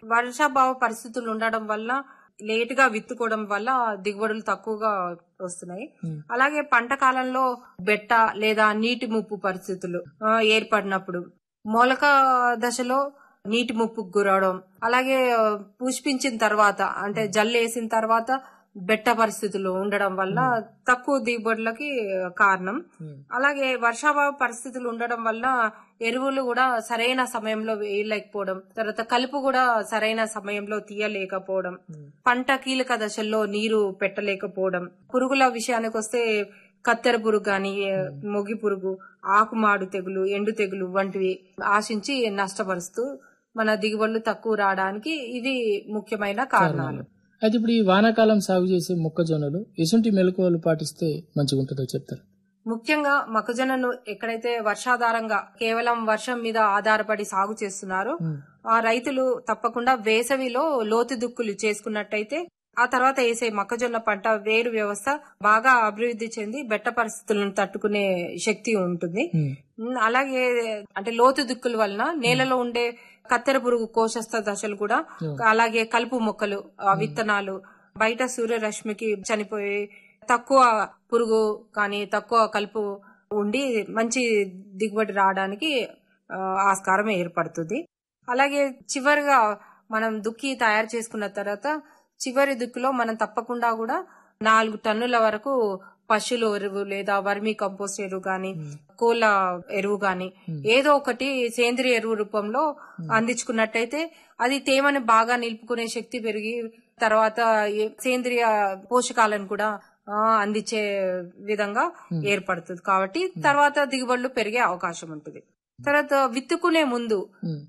వర్షాభావ పరిస్థితులు ఉండడం వల్ల లేట్ గా విత్తుకోవడం వల్ల దిగుబడులు తక్కువగా వస్తున్నాయి. అలాగే పంట కాలంలో బెట్ట లేదా నీటి ముప్పు పరిస్థితులు ఏర్పడినప్పుడు మొలక దశలో నీటి ముప్పుకు గురవడం, అలాగే పుష్పించిన తర్వాత అంటే జల్లేసిన తర్వాత బెట్ట పరిస్థితులు ఉండడం వల్ల తక్కువ దిగుబడులకి కారణం. అలాగే వర్షాభావ పరిస్థితులు ఉండడం వల్ల ఎరువులు కూడా సరైన సమయంలో వేయలేకపోవడం, తర్వాత కలుపు కూడా సరైన సమయంలో తీయలేకపోవడం, పంట కీలక దశల్లో నీరు పెట్టలేకపోవడం, పురుగుల విషయానికి వస్తే కత్తెర పురుగు గాని, మొగి పురుగు, ఆకుమాడు తెగులు, ఎండు తెగులు వంటివి ఆశించి నష్టపరుస్తూ మన దిగుబడులు తక్కువ రావడానికి ఇవి ముఖ్యమైన కారణాలు. అయితే ఇప్పుడు ఈ వానాకాలం సాగు చేసే మొక్కజొన్నలు ఎటువంటి మెలకువలు పాటిస్తే మంచిగా ఉంటుందో చెప్తారు? ముఖ్యంగా మొక్కజొన్నను ఎక్కడైతే వర్షాధారంగా కేవలం వర్షం మీద ఆధారపడి సాగు చేస్తున్నారో ఆ రైతులు తప్పకుండా వేసవిలో లోతు దుక్కులు చేసుకున్నట్టయితే ఆ తర్వాత వేసే మొక్కజొన్న పంట వేరు వ్యవస్థ బాగా అభివృద్ధి చెంది బెట్ట పరిస్థితులను తట్టుకునే శక్తి ఉంటుంది. అలాగే అంటే లోతు దుక్కుల వలన నేలలో ఉండే కత్తెర పురుగు కోశస్థ దశలు కూడా, అలాగే కలుపు మొక్కలు విత్తనాలు బయట సూర్యరశ్మికి చనిపోయి తక్కువ పురుగు కానీ తక్కువ కలుపు ఉండి మంచి దిగుబడి రావడానికి ఆస్కారం ఏర్పడుతుంది. అలాగే చివరిగా మనం దుక్కి తయారు చేసుకున్న తర్వాత చివరి దుక్కులో మనం తప్పకుండా కూడా 4 టన్నుల వరకు పశువుల ఎరువు లేదా వర్మీ కంపోస్ట్ ఎరువు గాని, కోళ్ళ ఎరువు గాని ఏదో ఒకటి సేంద్రియ ఎరువు రూపంలో అందించుకున్నట్టయితే అది తేమని బాగా నిలుపుకునే శక్తి పెరిగి తర్వాత సేంద్రియ పోషకాలను కూడా అందించే విధంగా ఏర్పడుతుంది. కాబట్టి తర్వాత దిగుబడులు పెరిగే అవకాశం ఉంటుంది. తర్వాత విత్తుకునే ముందు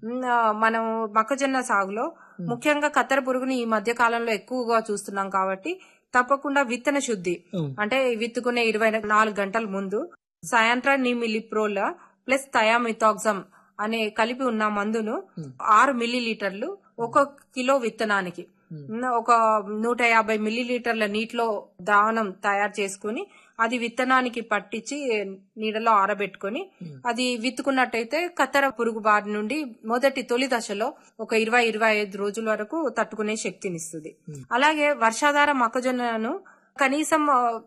మనం మొక్కజొన్న సాగులో ముఖ్యంగా కత్తెర పురుగుని ఈ మధ్య కాలంలో ఎక్కువగా చూస్తున్నాం కాబట్టి తప్పకుండా విత్తన శుద్ధి అంటే విత్తుకునే 24 గంటల ముందు సయాంట్రానిమిలిప్రోల్ ప్లస్ థయామిథాక్సమ్ అనే కలిపి ఉన్న మందును 6 మిల్లీలీటర్లు 1 కిలో విత్తనానికి ఒక 150 మిల్లీలీటర్ల నీటిలో ద్రావణం తయారు చేసుకుని అది విత్తనానికి పట్టించి నీడలో ఆరబెట్టుకుని అది విత్తుకున్నట్టయితే కత్తెర పురుగు బారి నుండి మొదటి తొలి దశలో ఒక 20-25 రోజుల వరకు తట్టుకునే శక్తినిస్తుంది. అలాగే వర్షాధార మొక్కజొన్నను కనీసం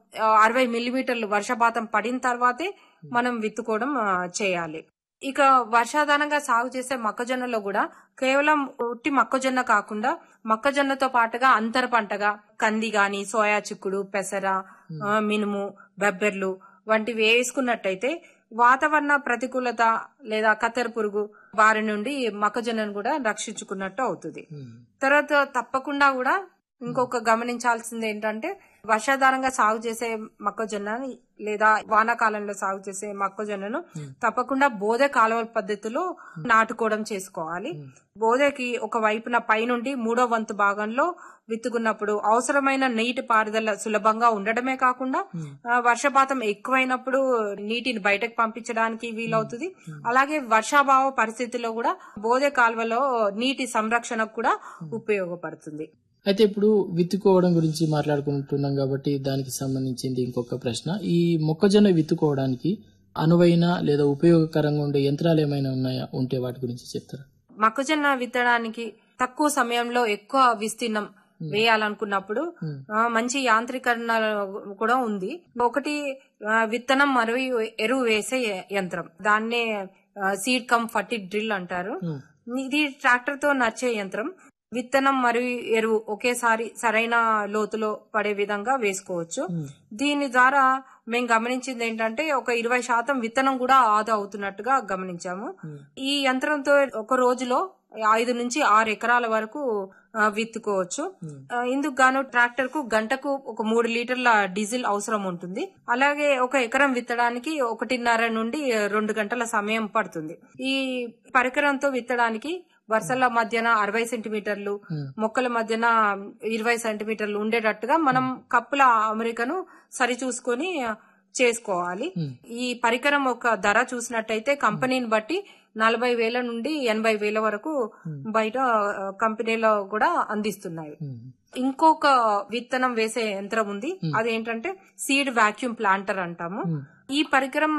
60 మిల్లీమీటర్లు వర్షపాతం పడిన తర్వాతే మనం విత్తుకోవడం చేయాలి. ఇక వర్షాధారంగా సాగు చేసే మొక్కజొన్నలో కూడా కేవలం ఉట్టి మొక్కజొన్న కాకుండా మొక్కజొన్నతో పాటుగా అంతర పంటగా కంది గాని, సోయా చిక్కుడు, పెసర, మినుము, బెబ్బెర్లు వంటివి వేసుకున్నట్టయితే వాతావరణ ప్రతికూలత లేదా కత్తెర పురుగు బారి నుండి మొక్కజొన్నను కూడా రక్షించుకున్నట్టు అవుతుంది. తర్వాత తప్పకుండా కూడా ఇంకొక గమనించాల్సింది ఏంటంటే వర్షాధారంగా సాగు చేసే మొక్కజొన్న లేదా వానాకాలంలో సాగు చేసే మొక్కజొన్నను తప్పకుండా బోధె కాలువల పద్ధతిలో నాటుకోవడం చేసుకోవాలి. బోధెకి ఒక వైపున పైనుండి 3వ వంతు భాగంలో విత్తుకున్నప్పుడు అవసరమైన నీటి పారుదల సులభంగా ఉండడమే కాకుండా వర్షపాతం ఎక్కువైనప్పుడు నీటిని బయటకు పంపించడానికి వీలవుతుంది. అలాగే వర్షాభావ పరిస్థితుల్లో కూడా బోధె కాలువలో నీటి సంరక్షణకు కూడా ఉపయోగపడుతుంది. అయితే ఇప్పుడు విత్తుకోవడం గురించి మాట్లాడుకుంటున్నాం కాబట్టి దానికి సంబంధించింది ఇంకొక ప్రశ్న. ఈ మొక్కజొన్న విత్తుకోవడానికి అనువైన లేదా ఉపయోగకరంగా ఉండే యంత్రాలు ఏమైనా ఉన్నాయా? ఉంటే వాటి గురించి చెప్తారా? మొక్కజొన్న విత్తడానికి తక్కువ సమయంలో ఎక్కువ విస్తీర్ణం వేయాలనుకున్నప్పుడు మంచి యాంత్రీకరణ కూడా ఉంది. ఒకటి విత్తనం మరియు ఎరువు వేసే యంత్రం, దాన్నే సీడ్ కమ్ ఫర్టీ డ్రిల్ అంటారు. ఇది ట్రాక్టర్ తో నడిచే యంత్రం. విత్తనం మరియు ఎరువు ఒకేసారి సరైన లోతులో పడే విధంగా వేసుకోవచ్చు. దీని ద్వారా మేము గమనించింది ఏంటంటే ఒక 20% విత్తనం కూడా ఆదా అవుతున్నట్టుగా గమనించాము. ఈ యంత్రంతో ఒక రోజులో 5 నుంచి 6 ఎకరాల వరకు విత్తుకోవచ్చు. ఇందుకు గాను ట్రాక్టర్ కు గంటకు ఒక 3 లీటర్ల డీజిల్ అవసరం ఉంటుంది. అలాగే ఒక ఎకరం విత్తడానికి 1.5 నుండి 2 గంటల సమయం పడుతుంది. ఈ పరికరంతో విత్తడానికి వరుసల మధ్యన 60 సెంటీమీటర్లు, మొక్కల మధ్యన 20 సెంటీమీటర్లు ఉండేటట్టుగా మనం కప్పుల అమరికను సరి చూసుకొని చేసుకోవాలి. ఈ పరికరం ఒక ధర చూసినట్టయితే కంపెనీని బట్టి 40,000 నుండి 80,000 వరకు బయట కంపెనీలో కూడా అందిస్తున్నాయి. ఇంకొక విత్తనం వేసే యంత్రం ఉంది, అదేంటంటే సీడ్ వాక్యూమ్ ప్లాంటర్ అంటాము. ఈ పరికరం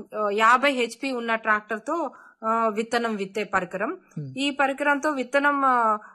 50 HP ఉన్న ట్రాక్టర్ తో విత్తనం విత్తే పరికరం. ఈ పరికరంతో విత్తనం